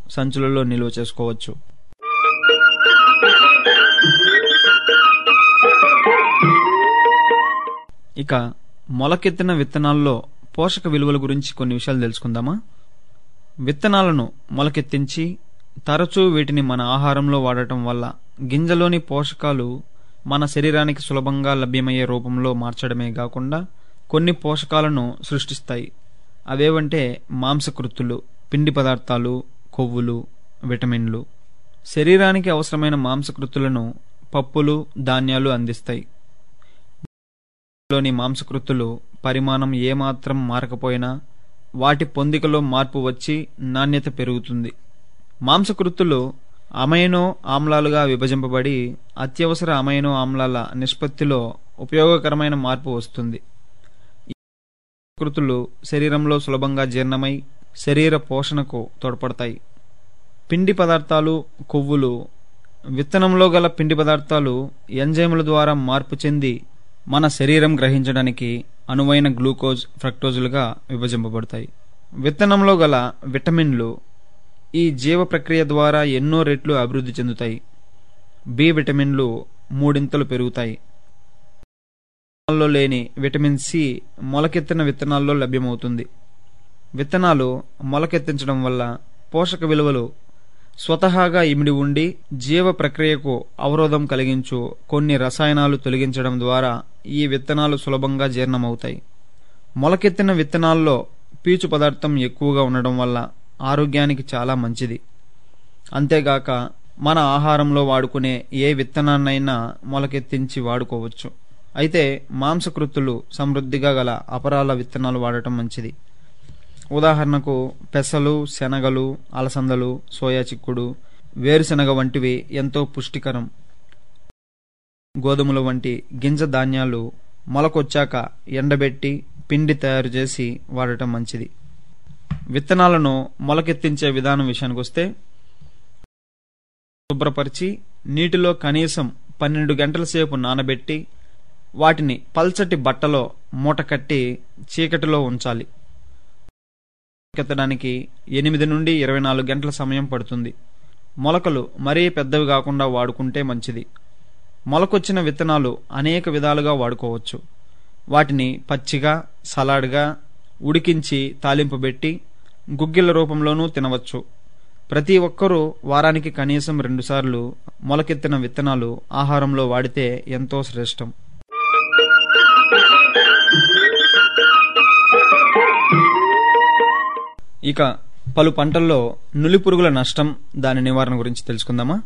సంచులలో నిల్వ చేసుకోవచ్చు. ఇక మొలకెత్తిన విత్తనాల్లో పోషక విలువల గురించి కొన్ని విషయాలు తెలుసుకుందామా. విత్తనాలను మొలకెత్తించి తరచూ వీటిని మన ఆహారంలో వాడటం వల్ల గింజలోని పోషకాలు మన శరీరానికి సులభంగా లభ్యమయ్యే రూపంలో మార్చడమే కాకుండా కొన్ని పోషకాలను సృష్టిస్తాయి. అవేవంటే మాంసకృత్తులు, పిండి పదార్థాలు, కొవ్వులు, విటమిన్లు. శరీరానికి అవసరమైన మాంసకృత్తులను పప్పులు, ధాన్యాలు అందిస్తాయి. లోని మాంసకృత్తులు పరిమాణం ఏమాత్రం మారకపోయినా వాటి పొందికలో మార్పు వచ్చి నాణ్యత పెరుగుతుంది. మాంసకృత్తులు అమైనో ఆమ్లాలుగా విభజింపబడి అత్యవసర అమైనో ఆమ్లాల నిష్పత్తిలో ఉపయోగకరమైన మార్పు వస్తుంది. ఈ కృతులు శరీరంలో సులభంగా జీర్ణమై శరీర పోషణకు తోడ్పడతాయి. పిండి పదార్థాలు, కొవ్వులు. విత్తనంలో గల పిండి పదార్థాలు ఎంజైముల ద్వారా మార్పు చెంది మన శరీరం గ్రహించడానికి అనువైన గ్లూకోజ్, ఫ్రక్టోజులుగా విభజింపబడతాయి. విత్తనంలో గల విటమిన్లు ఈ జీవ ప్రక్రియ ద్వారా ఎన్నో రెట్లు అభివృద్ధి చెందుతాయి. బి విటమిన్లు 3 పెరుగుతాయి. విత్తనాల్లో లేని విటమిన్ సి మొలకెత్తిన విత్తనాల్లో లభ్యమవుతుంది. విత్తనాలు మొలకెత్తించడం వల్ల పోషక విలువలు స్వతహాగా ఇమిడి ఉండి జీవ ప్రక్రియకు అవరోధం కలిగించు కొన్ని రసాయనాలు తొలగించడం ద్వారా ఈ విత్తనాలు సులభంగా జీర్ణమవుతాయి. మొలకెత్తిన విత్తనాల్లో పీచు పదార్థం ఎక్కువగా ఉండడం వల్ల ఆరోగ్యానికి చాలా మంచిది. అంతేగాక మన ఆహారంలో వాడుకునే ఏ విత్తనాన్నైనా మొలకెత్తించి వాడుకోవచ్చు. అయితే మాంసకృత్తులు సమృద్ధిగా గల అపరాల విత్తనాలు వాడటం మంచిది. ఉదాహరణకు పెసలు, శనగలు, అలసందలు, సోయా చిక్కుడు, వేరుశెనగ వంటివి ఎంతో పుష్టికరం. గోధుమలు వంటి గింజ ధాన్యాలు మొలకొచ్చాక ఎండబెట్టి పిండి తయారు చేసి వాడటం మంచిది. విత్తనాలను మొలకెత్తించే విధానం విషయానికొస్తే శుభ్రపరిచి నీటిలో కనీసం 12 గంటల సేపు నానబెట్టి వాటిని పల్చటి బట్టలో మూటకట్టి చీకటిలో ఉంచాలి. మొలకెత్తడానికి 8 నుండి 24 గంటల సమయం పడుతుంది. మొలకలు మరీ పెద్దవి కాకుండా వాడుకుంటే మంచిది. మొలకొచ్చిన విత్తనాలు అనేక విధాలుగా వాడుకోవచ్చు. వాటిని పచ్చిగా, సలాడ్గా, ఉడికించి తాలింపుబెట్టి గుగ్గిళ్ల రూపంలోనూ తినవచ్చు. ప్రతి ఒక్కరూ వారానికి కనీసం 2 సార్లు మొలకెత్తిన విత్తనాలు ఆహారంలో వాడితే ఎంతో శ్రేష్టం. ఇక పలు పంటల్లో నులిపురుగుల నష్టం, దాని నివారణ గురించి తెలుసుకుందామా.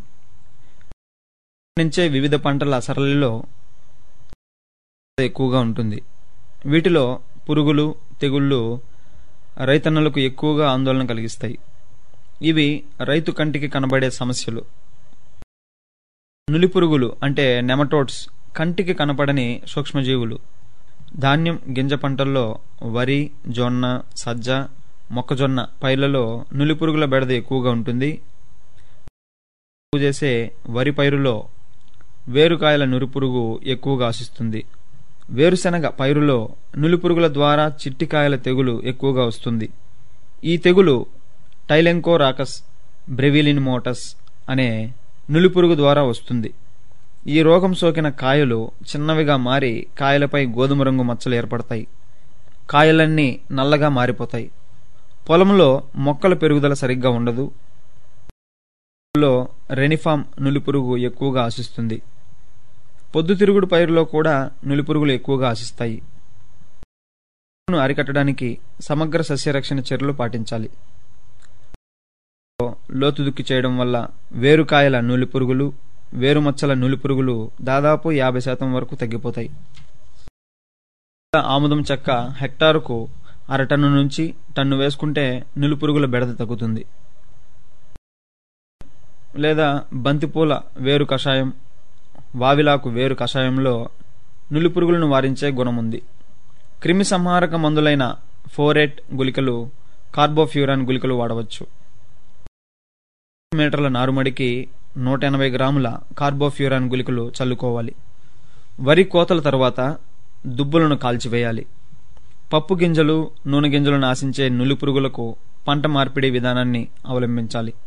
నుంచే వివిధ పంటల సరళిలో ఎక్కువగా ఉంటుంది. వీటిలో పురుగులు, తెగుళ్లు రైతన్నలకు ఎక్కువగా ఆందోళన కలిగిస్తాయి. ఇవి రైతు కంటికి కనబడే సమస్యలు. నులిపురుగులు అంటే నెమటోడ్స్ కంటికి కనపడని సూక్ష్మజీవులు. ధాన్యం, గింజ పంటల్లో వరి, జొన్న, సజ్జ, మొక్కజొన్న పైర్లలో నులిపురుగుల బెడద ఎక్కువగా ఉంటుంది. చేసే వరి పైరులో వేరుకాయల నులిపురుగు ఎక్కువగా ఆశిస్తుంది. వేరుశెనగ పైరులో నులిపురుగుల ద్వారా చిట్టికాయల తెగులు ఎక్కువగా వస్తుంది. ఈ తెగులు టైలెంకోరాకస్ బ్రెవిలినిమోటస్ అనే నులిపురుగు ద్వారా వస్తుంది. ఈ రోగం సోకిన కాయలు చిన్నవిగా మారి కాయలపై గోధుమ రంగు మచ్చలు ఏర్పడతాయి. కాయలన్నీ నల్లగా మారిపోతాయి. పొలంలో మొక్కల పెరుగుదల సరిగ్గా ఉండదు. రెనిఫామ్ నులిపురుగు ఎక్కువగా ఆశిస్తుంది. పొద్దుతిరుగుడు పైరులో కూడా నులిపురుగులు ఎక్కువగా ఆశిస్తాయి. అరికట్టడానికి సమగ్ర సస్యరక్షణ చర్యలు పాటించాలి. లోతు దుక్కి చేయడం వల్ల వేరుకాయల నులిపురుగులు, వేరుమచ్చల నులిపురుగులు దాదాపు 50% వరకు తగ్గిపోతాయి. ఆముదం చెక్క హెక్టారుకు 1/2 టన్ను నుంచి టన్ను వేసుకుంటే నులిపురుగుల బెడద తగ్గుతుంది. లేదా బంతిపూల వేరు కషాయం, వావిలాకు వేరు కషాయంలో నులిపురుగులను వారించే గుణముంది. క్రిమి సంహారక మందులైన ఫోరేట్ గుళికలు, కార్బోఫ్యూరాన్ గుళికలు వాడవచ్చు. మీటర్ల నారుమడికి 180 గ్రాముల కార్బోఫ్యూరాన్ గుళికలు చల్లుకోవాలి. వరి కోతల తరువాత దుబ్బులను కాల్చివేయాలి. పప్పు గింజలు, నూనె గింజలను ఆశించే నులిపురుగులకు పంట మార్పిడి విధానాన్ని అవలంబించాలి.